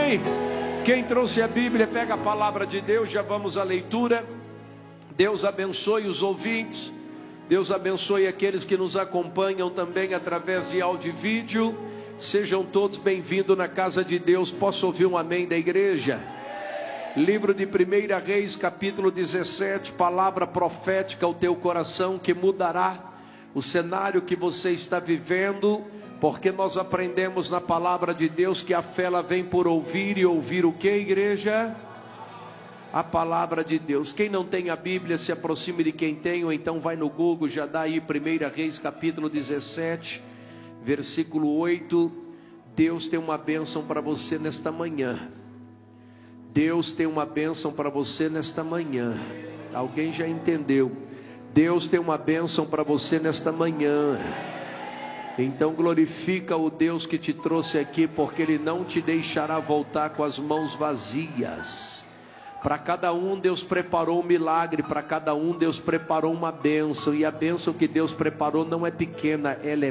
Amém? Quem trouxe a Bíblia, pega a palavra de Deus, já vamos à leitura. Deus abençoe os ouvintes, Deus abençoe aqueles que nos acompanham também através de áudio e vídeo. Sejam todos bem-vindos na casa de Deus. Posso ouvir um amém da igreja? Livro de 1 Reis, capítulo 17, palavra profética ao teu coração que mudará o cenário que você está vivendo, porque nós aprendemos na palavra de Deus que a fé ela vem por ouvir, e ouvir o que, igreja? A palavra de Deus. Quem não tem a Bíblia, se aproxime de quem tem, ou então vai no Google, já dá aí 1 Reis, capítulo 17, versículo 8. Deus tem uma bênção para você nesta manhã. Deus tem uma bênção para você nesta manhã. Alguém já entendeu? Deus tem uma bênção para você nesta manhã. Então glorifica o Deus que te trouxe aqui, porque Ele não te deixará voltar com as mãos vazias. Para cada um Deus preparou um milagre, para cada um Deus preparou uma bênção, e a bênção que Deus preparou não é pequena, ela é